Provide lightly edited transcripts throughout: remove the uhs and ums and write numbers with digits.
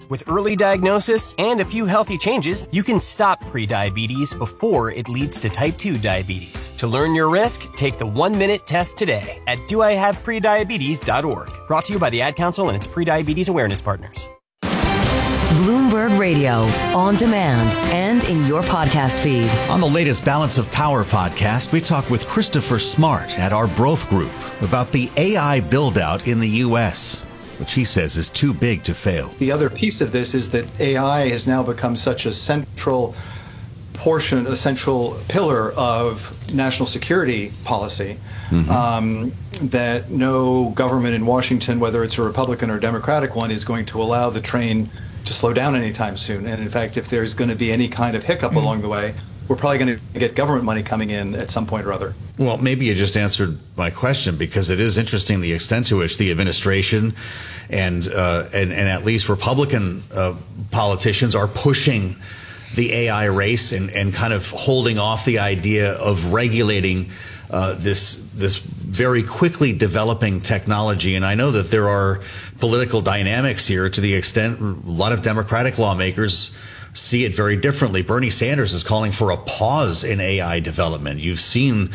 With early diagnosis and a few healthy changes, you can stop prediabetes before it leads to type 2 diabetes. To learn your risk, take the 1-minute test today at doihaveprediabetes.org. Brought to you by the Ad Council and its prediabetes awareness partners. Bloomberg Radio, on demand and in your podcast feed. On the latest Balance of Power podcast, we talk with Christopher Smart at our Broth Group about the AI build-out in the U.S., which he says is too big to fail. The other piece of this is that AI has now become such a central portion, a central pillar of national security policy, that no government in Washington, whether it's a Republican or Democratic one, is going to allow the train to slow down anytime soon. And in fact, if there's going to be any kind of hiccup along the way, we're probably going to get government money coming in at some point or other. Well, maybe you just answered my question, because it is interesting the extent to which the administration and at least Republican politicians are pushing the AI race and kind of holding off the idea of regulating this very quickly developing technology. And I know that there are political dynamics here to the extent a lot of Democratic lawmakers see it very differently. Bernie Sanders is calling for a pause in AI development. You've seen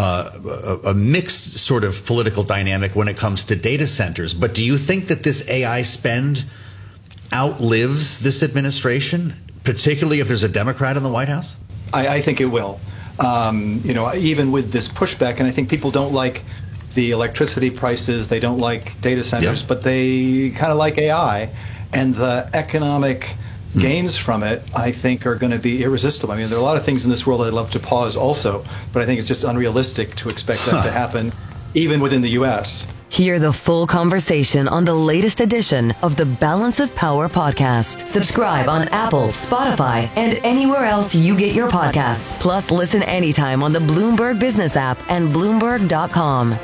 a mixed sort of political dynamic when it comes to data centers. But do you think that this AI spend outlives this administration, particularly if there's a Democrat in the White House? I think it will. Even with this pushback, and I think people don't like the electricity prices, they don't like data centers, but they kind of like AI, and the economic gains from it, I think, are going to be irresistible. I mean, there are a lot of things in this world I'd love to pause also, but I think it's just unrealistic to expect that to happen, even within the U.S. Hear the full conversation on the latest edition of the Balance of Power podcast. Subscribe on Apple, Spotify, and anywhere else you get your podcasts. Plus, listen anytime on the Bloomberg Business app and Bloomberg.com.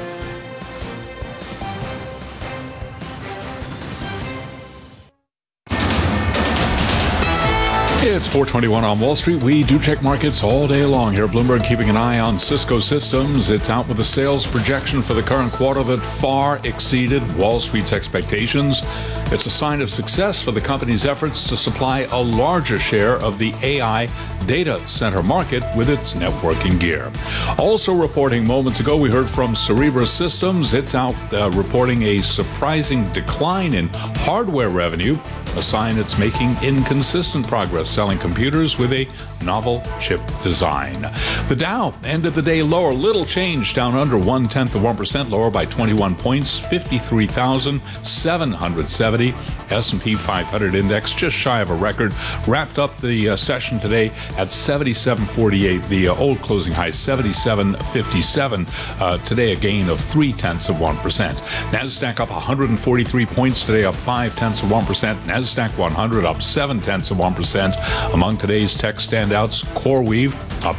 It's 4:21 on Wall Street. We do check markets all day long here at Bloomberg, keeping an eye on Cisco Systems. It's out with a sales projection for the current quarter that far exceeded Wall Street's expectations. It's a sign of success for the company's efforts to supply a larger share of the AI data center market with its networking gear. Also reporting moments ago, we heard from Cerebras Systems. It's out reporting a surprising decline in hardware revenue, a sign it's making inconsistent progress selling computers with a novel chip design. The Dow ended the day lower, little change, down under 0.1%, lower by 21 points, 53,770. S&P 500 index just shy of a record, wrapped up the session today at 77.48. The old closing high 77.57. Today a gain of 0.3%. Nasdaq up 143 points today, up 0.5%. Nasdaq 100 up 0.7%. Among today's tech standouts, CoreWeave up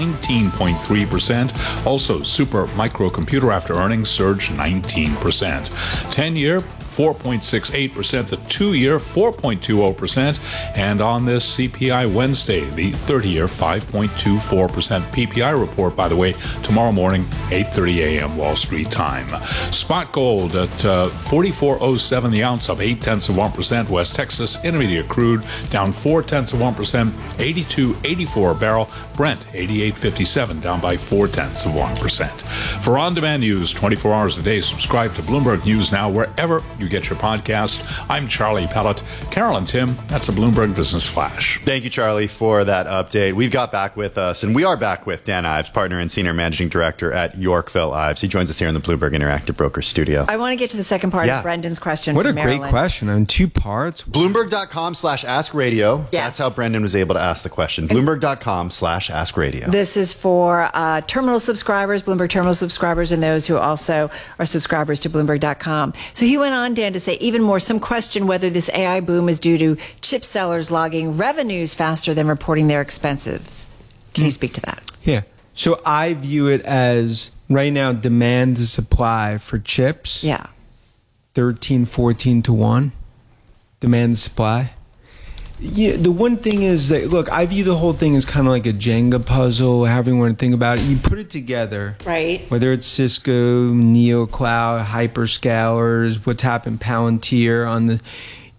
19.3%. Also, Super Microcomputer after earnings surged 19%. 10-year 4.68%, the 2-year 4.20%, and on this CPI Wednesday, the 30-year 5.24%. PPI report, by the way, tomorrow morning, 8:30 a.m. Wall Street time. Spot gold at 44.07 the ounce, up 0.8%. West Texas Intermediate crude down 0.4%, 82.84 a barrel. Brent 88.57, down by 0.4%. For on-demand news 24 hours a day, subscribe to Bloomberg News Now wherever you get your podcast. I'm Charlie Pellet. Carol and Tim, that's a Bloomberg Business Flash. Thank you, Charlie, for that update. We've got back with us, and we are back with Dan Ives, partner and senior managing director at Yorkville Ives. He joins us here in the Bloomberg Interactive Brokers studio. I want to get to the second part of Brendan's question. What a Maryland. great question on 2 parts. Bloomberg.com/askradio. Yes. That's how Brendan was able to ask the question. Bloomberg.com/askradio. This is for terminal subscribers, Bloomberg terminal subscribers, and those who also are subscribers to Bloomberg.com. So he went on, Dan, to say even more, some question whether this AI boom is due to chip sellers logging revenues faster than reporting their expenses. Can you speak to that? Yeah. So I view it as right now demand to supply for chips. Yeah. 13, 14 to 1. Demand to supply. Yeah, the one thing is that, look, I view the whole thing as kind of like a Jenga puzzle, however you want to think about it. You put it together. Right. Whether it's Cisco, NeoCloud, hyperscalers, what's happened, Palantir on the...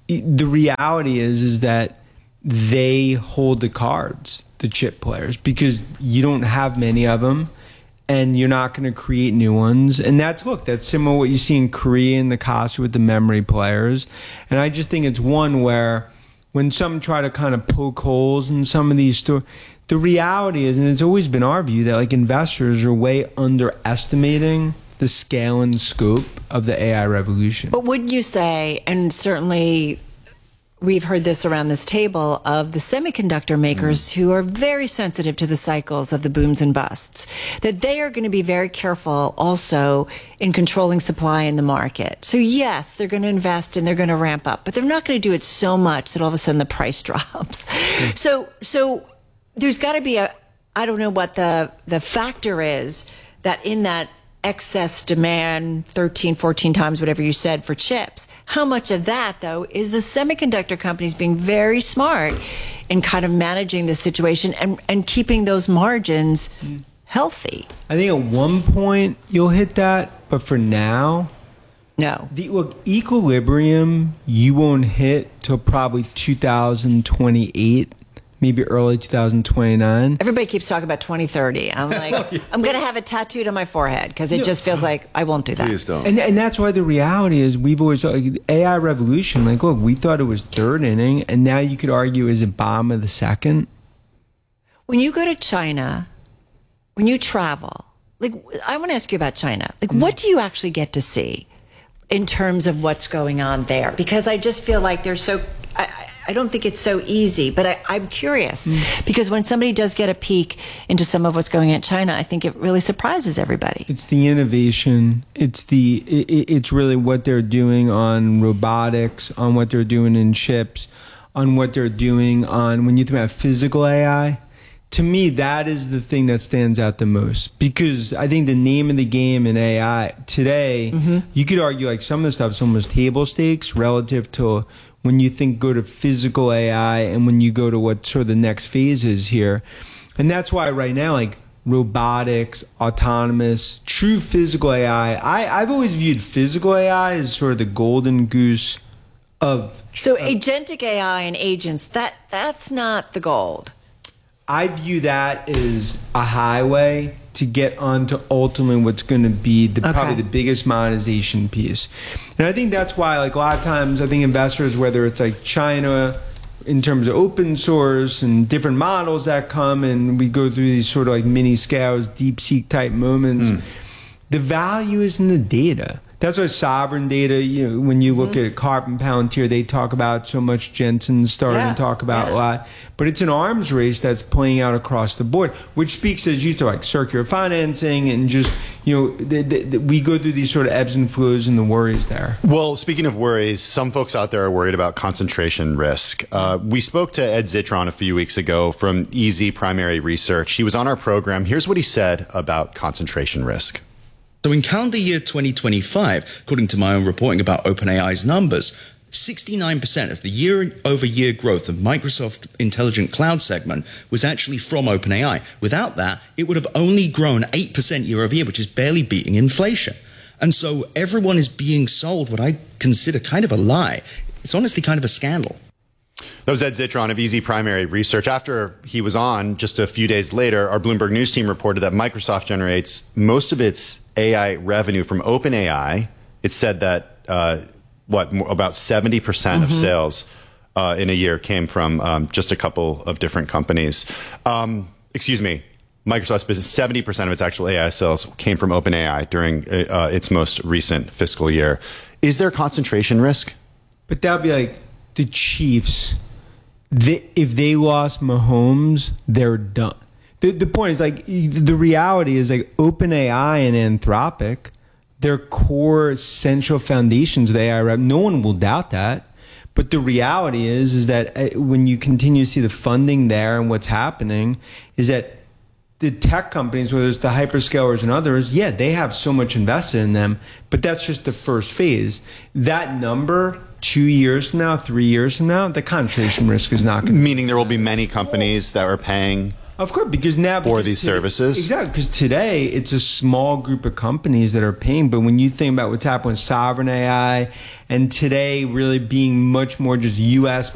the reality is that they hold the cards, the chip players, because you don't have many of them and you're not going to create new ones. And that's similar to what you see in Korea and the cost with the memory players. And I just think it's one where when some try to kind of poke holes in some of these stores, the reality is, and it's always been our view, that like investors are way underestimating the scale and scope of the AI revolution. But wouldn't you say, and certainly we've heard this around this table, of the semiconductor makers who are very sensitive to the cycles of the booms and busts, that they are going to be very careful also in controlling supply in the market. So yes, they're going to invest and they're going to ramp up, but they're not going to do it so much that all of a sudden the price drops. So there's got to be I don't know what the factor is that in that excess demand, 13, 14 times, whatever you said, for chips. How much of that, though, is the semiconductor companies being very smart in kind of managing the situation and keeping those margins healthy? I think at one point you'll hit that, but for now, no. Look, equilibrium you won't hit till probably 2028. Maybe early 2029. Everybody keeps talking about 2030. I'm like, I'm going to have it tattooed on my forehead because it just feels like I won't do that. Please don't. And that's why the reality is we've always, like, AI revolution, like, look, we thought it was third inning, and now you could argue, is it bottom of the second? When you go to China, when you travel, like, I want to ask you about China. Like, what do you actually get to see in terms of what's going on there? Because I just feel like they're so... I don't think it's so easy, but I'm curious because when somebody does get a peek into some of what's going on in China, I think it really surprises everybody. It's the innovation. It's really what they're doing on robotics, on what they're doing in chips, on what they're doing on, when you think about physical AI. To me, that is the thing that stands out the most, because I think the name of the game in AI today, you could argue like some of the stuff is almost table stakes relative to when you go to physical AI and when you go to what sort of the next phase is here. And that's why right now, like robotics, autonomous, true physical AI, I've always viewed physical AI as sort of the golden goose of... So agentic AI and agents, that's not the gold. I view that as a highway to get onto ultimately what's going to be probably the biggest monetization piece. And I think that's why, like, a lot of times I think investors, whether it's like China in terms of open source and different models that come and we go through these sort of like mini scales, DeepSeek type moments, the value is in the data. That's why sovereign data, you know, when you look at Karp and Palantir, they talk about so much. Jensen's starting to talk about a lot. But it's an arms race that's playing out across the board, which speaks, as you to, like circular financing and just, you know, we go through these sort of ebbs and flows and the worries there. Well, speaking of worries, some folks out there are worried about concentration risk. We spoke to Ed Zitron a few weeks ago from EZ Primary Research. He was on our program. Here's what he said about concentration risk. So in calendar year 2025, according to my own reporting about OpenAI's numbers, 69% of the year-over-year growth of Microsoft Intelligent Cloud segment was actually from OpenAI. Without that, it would have only grown 8% year-over-year, which is barely beating inflation. And so everyone is being sold what I consider kind of a lie. It's honestly kind of a scandal. That was Ed Zitron of EZ Primary Research. After he was on, just a few days later, our Bloomberg News team reported that Microsoft generates most of its AI revenue from OpenAI. It said that, about 70% of sales in a year came from just a couple of different companies. Microsoft's business, 70% of its actual AI sales came from OpenAI during its most recent fiscal year. Is there concentration risk? But that would be like the Chiefs. If they lost Mahomes, they're done. The point is, like, the reality is, like, OpenAI and Anthropic, their core central foundations of the AI, no one will doubt that. But the reality is that when you continue to see the funding there and what's happening, is that the tech companies, whether it's the hyperscalers and others, yeah, they have so much invested in them, but that's just the first phase. That number, 2 years from now, 3 years from now, the concentration risk is not going to... Meaning there will be many companies that are paying Of course, because now for these services. Exactly, because today it's a small group of companies that are paying. But when you think about what's happened with sovereign AI, and today really being much more just U.S.